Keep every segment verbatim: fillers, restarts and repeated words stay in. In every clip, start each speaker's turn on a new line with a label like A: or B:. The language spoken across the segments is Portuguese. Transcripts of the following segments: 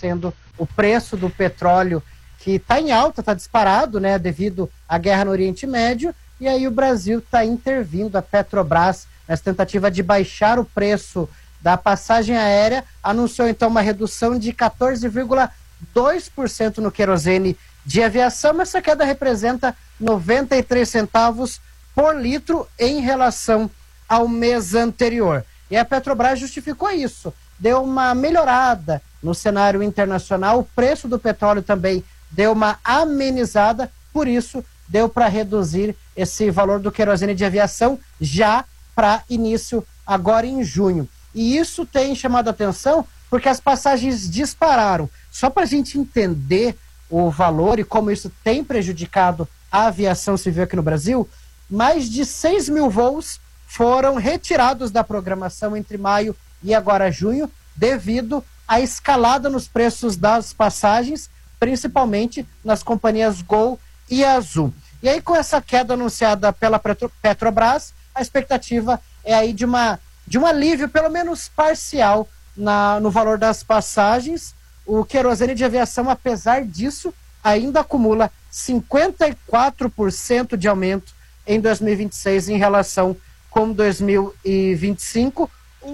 A: sendo o preço do petróleo, que está em alta, está disparado, né, devido à guerra no Oriente Médio, e aí o Brasil está intervindo, a Petrobras, nessa tentativa de baixar o preço da passagem aérea, anunciou então uma redução de quatorze vírgula dois por cento no querosene de aviação. Essa queda representa noventa e três centavos por litro em relação ao mês anterior. E a Petrobras justificou isso, deu uma melhorada no cenário internacional, o preço do petróleo também deu uma amenizada, por isso deu para reduzir esse valor do querosene de aviação já para início agora em junho. E isso tem chamado a atenção porque as passagens dispararam. Só para a gente entender o valor e como isso tem prejudicado a aviação civil aqui no Brasil, mais de seis mil voos foram retirados da programação entre maio e agora junho, devido à escalada nos preços das passagens, principalmente nas companhias Gol e Azul. E aí, com essa queda anunciada pela Petro, Petrobras, a expectativa é aí de, uma, de um alívio, pelo menos parcial, na, no valor das passagens. O querosene de aviação, apesar disso, ainda acumula cinquenta e quatro por cento de aumento em dois mil e vinte e seis em relação com dois mil e vinte e cinco,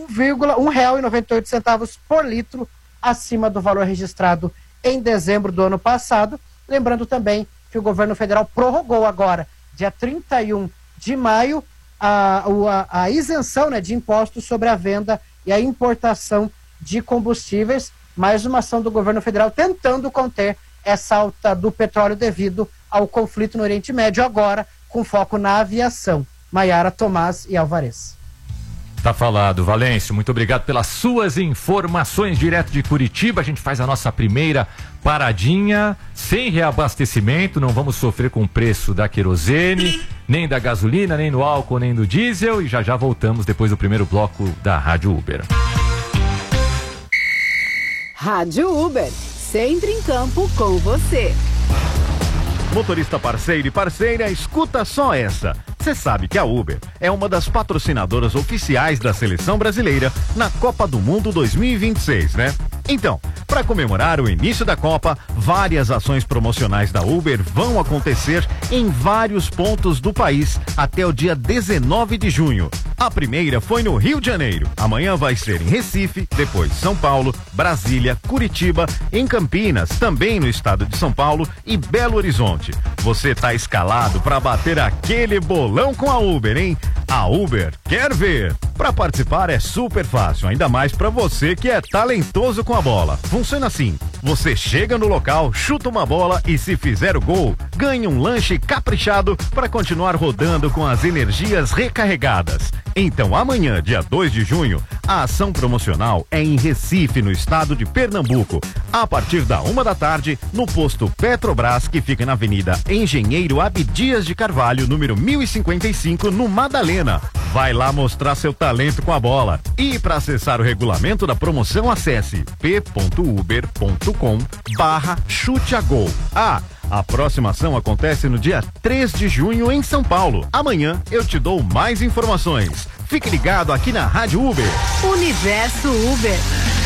A: um real e noventa e oito centavos por litro acima do valor registrado em dezembro do ano passado. Lembrando também que o governo federal prorrogou agora, dia trinta e um de maio, a, a, a isenção, né, de impostos sobre a venda e a importação de combustíveis. Mais uma ação do governo federal tentando conter essa alta do petróleo devido ao conflito no Oriente Médio, agora com foco na aviação. Maiara, Tomás e Alvarez.
B: Tá falado, Valêncio, muito obrigado pelas suas informações direto de Curitiba. A gente faz a nossa primeira paradinha, sem reabastecimento, não vamos sofrer com o preço da querosene, nem da gasolina, nem do álcool, nem do diesel, e já já voltamos depois do primeiro bloco da Rádio Uber.
C: Rádio Uber, sempre em campo com você.
D: Motorista parceiro e parceira, escuta só essa. Você sabe que a Uber é uma das patrocinadoras oficiais da seleção brasileira na Copa do Mundo dois mil e vinte e seis, né? Então, para comemorar o início da Copa, várias ações promocionais da Uber vão acontecer em vários pontos do país até o dia dezenove de junho. A primeira foi no Rio de Janeiro. Amanhã vai ser em Recife, depois São Paulo, Brasília, Curitiba, em Campinas, também no estado de São Paulo e Belo Horizonte. Você tá escalado para bater aquele bolão com a Uber, hein? A Uber quer ver. Para participar é super fácil, ainda mais para você que é talentoso com a bola. Funciona assim: você chega no local, chuta uma bola e, se fizer o gol, ganha um lanche caprichado para continuar rodando com as energias recarregadas. Então, amanhã, dia dois de junho, a ação promocional é em Recife, no estado de Pernambuco, a partir da uma da tarde, no posto Petrobras, que fica na Avenida Engenheiro Abdias de Carvalho, número mil e cinquenta e cinco, no Madalena. Vai lá mostrar seu talento com a bola. E para acessar o regulamento da promoção, acesse p.uber.com barra chute a gol. Ah, a próxima ação acontece no dia três de junho em São Paulo. Amanhã eu te dou mais informações. Fique ligado aqui na Rádio Uber.
C: Universo Uber.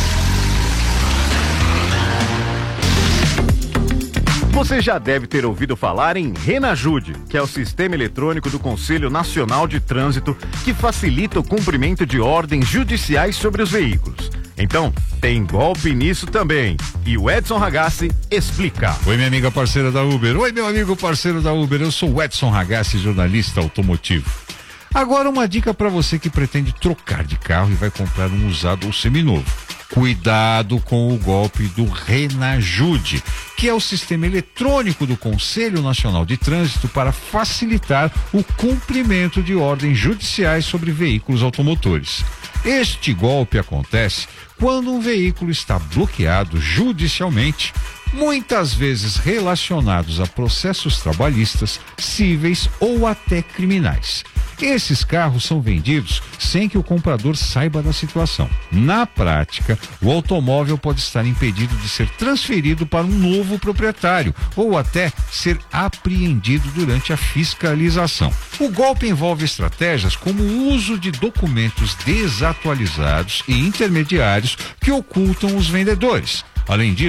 D: Você já deve ter ouvido falar em Renajude, que é o sistema eletrônico do Conselho Nacional de Trânsito que facilita o cumprimento de ordens judiciais sobre os veículos. Então, tem golpe nisso também. E o Edson Ragazzi explica.
E: Oi, minha amiga parceira da Uber. Oi, meu amigo parceiro da Uber. Eu sou o Edson Ragazzi, jornalista automotivo. Agora uma dica para você que pretende trocar de carro e vai comprar um usado ou seminovo. Cuidado com o golpe do Renajude, que é o sistema eletrônico do Conselho Nacional de Trânsito para facilitar o cumprimento de ordens judiciais sobre veículos automotores. Este golpe acontece quando um veículo está bloqueado judicialmente, muitas vezes relacionados a processos trabalhistas, cíveis ou até criminais. Esses carros são vendidos sem que o comprador saiba da situação. Na prática, o automóvel pode estar impedido de ser transferido para um novo proprietário ou até ser apreendido durante a fiscalização. O golpe envolve estratégias como o uso de documentos desatualizados e intermediários que ocultam os vendedores. Além disso,